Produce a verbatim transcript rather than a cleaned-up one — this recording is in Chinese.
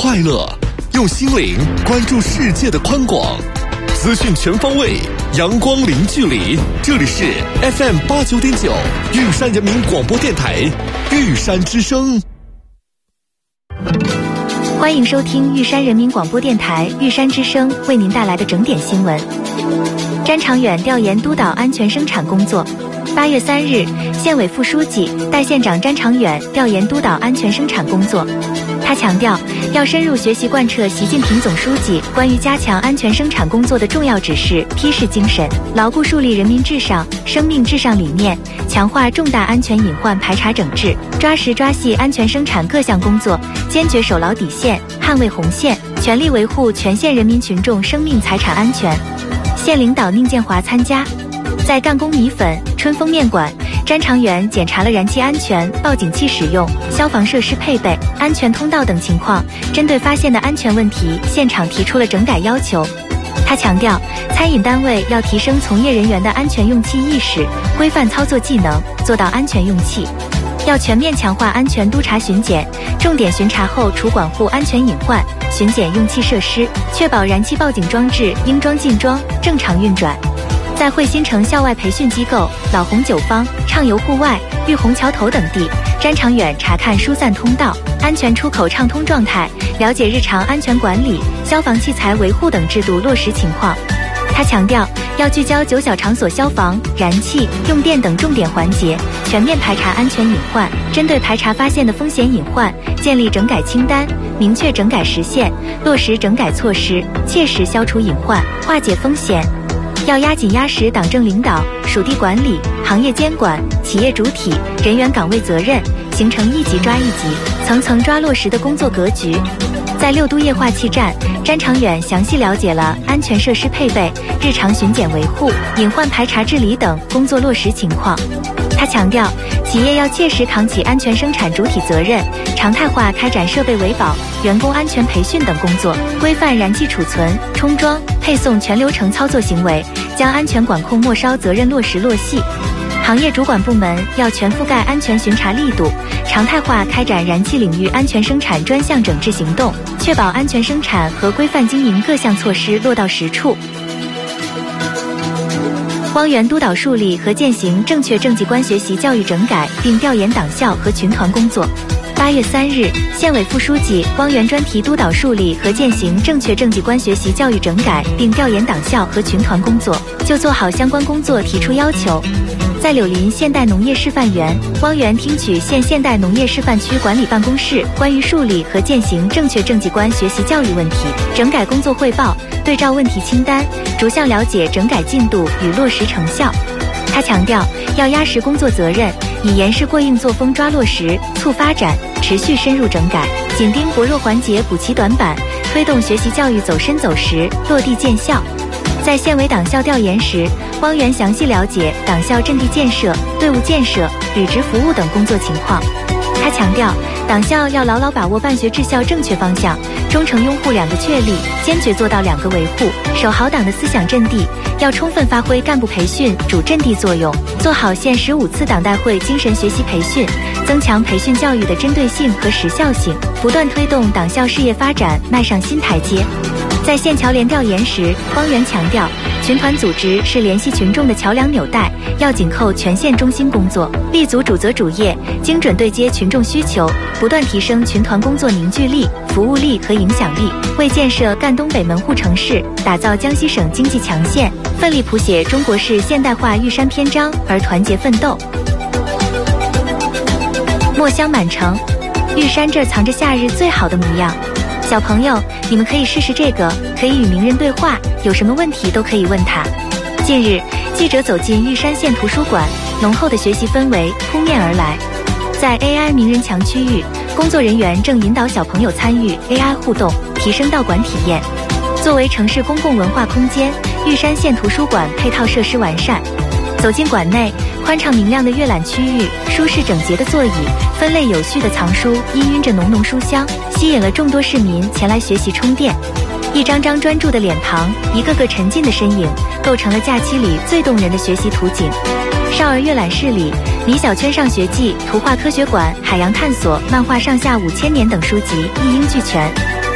快乐，用心灵关注世界的宽广，资讯全方位，阳光零距离。这里是 F M 八九点九玉山人民广播电台玉山之声。 欢迎收听玉山人民广播电台玉山之声为您带来的整点新闻。詹长远调研督导安全生产工作。八月三日，县委副书记、代县长詹长远调研督导安全生产工作。他强调，要深入学习贯彻习近平总书记关于加强安全生产工作的重要指示、批示精神，牢固树立人民至上、生命至上理念，强化重大安全隐患排查整治，抓实抓细安全生产各项工作，坚决守牢底线，捍卫红线，全力维护全县人民群众生命财产安全。县领导宁建华参加。在干工米粉、春风面馆，詹长远检查了燃气安全、报警器使用、消防设施配备、安全通道等情况，针对发现的安全问题，现场提出了整改要求。他强调，餐饮单位要提升从业人员的安全用气意识，规范操作技能，做到安全用气。要全面强化安全督查巡检，重点巡查后除管护安全隐患，巡检用气设施，确保燃气报警装置应装尽装，正常运转。在汇新城校外培训机构、老红酒坊、畅游户外、玉虹桥头等地，詹长远查看疏散通道、安全出口畅通状态，了解日常安全管理、消防器材维护等制度落实情况。他强调，要聚焦九小场所消防、燃气、用电等重点环节，全面排查安全隐患，针对排查发现的风险隐患，建立整改清单，明确整改时限，落实整改措施，切实消除隐患，化解风险。要压紧压实党政领导、属地管理、行业监管、企业主体、人员岗位责任，形成一级抓一级、层层抓落实的工作格局。在六都液化气站，詹长远详细了解了安全设施配备、日常巡检维护、隐患排查治理等工作落实情况。他强调，企业要切实扛起安全生产主体责任，常态化开展设备维保、员工安全培训等工作，规范燃气储存、充装、配送全流程操作行为，将安全管控末梢责任落实落细。行业主管部门要全覆盖安全巡查力度，常态化开展燃气领域安全生产专项整治行动，确保安全生产和规范经营各项措施落到实处。汪源督导树立和践行正确政绩观学习教育整改，并调研党校和群团工作。八月三日，县委副书记汪源专题督导树立和践行正确政绩观学习教育整改，并调研党校和群团工作，就做好相关工作提出要求。在柳林现代农业示范园，汪源听取县现代农业示范区管理办公室关于树立和践行正确政绩观学习教育问题整改工作汇报，对照问题清单，逐项了解整改进度与落实成效。他强调，要压实工作责任，以严实过硬作风抓落实、促发展，持续深入整改，紧盯薄弱环节补齐短板，推动学习教育走深走实、落地见效。在县委党校调研时，汪源详细了解党校阵地建设、队伍建设、履职服务等工作情况。他强调，党校要牢牢把握办学治校正确方向，忠诚拥护两个确立，坚决做到两个维护，守好党的思想阵地，要充分发挥干部培训主阵地作用，做好县十五次党代会精神学习培训，增强培训教育的针对性和时效性，不断推动党校事业发展迈上新台阶。在县侨联调研时，汪源强调，群团组织是联系群众的桥梁纽带，要紧扣全县中心工作，立足主责主业，精准对接群众需求，不断提升群团工作凝聚力、服务力和影响力，为建设赣东北门户城市、打造江西省经济强县，奋力谱写中国式现代化玉山篇章而团结奋斗。墨香满城，玉山这儿藏着夏日最好的模样。小朋友，你们可以试试这个，可以与名人对话，有什么问题都可以问他。近日，记者走进玉山县图书馆，浓厚的学习氛围扑面而来。在 A I 名人墙区域，工作人员正引导小朋友参与 A I 互动，提升到馆体验。作为城市公共文化空间，玉山县图书馆配套设施完善。走进馆内，宽敞明亮的阅览区域，舒适整洁的座椅，分类有序的藏书，氤氲着浓浓书香，吸引了众多市民前来学习充电。一张张专注的脸庞，一个个沉浸的身影，构成了假期里最动人的学习图景。少儿阅览室里，李小圈上学记、图画科学馆、海洋探索、漫画上下五千年等书籍一应俱全。